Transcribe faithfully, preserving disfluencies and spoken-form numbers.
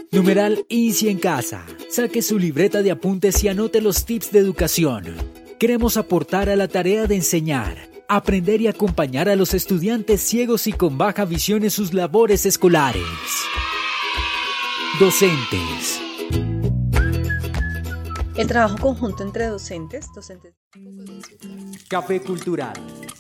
Numeral INSI en casa. Saque su libreta de apuntes y anote los tips de educación. Queremos aportar a la tarea de enseñar, aprender y acompañar a los estudiantes ciegos y con baja visión en sus labores escolares. Docentes. El trabajo conjunto entre docentes, docentes. Café Cultural.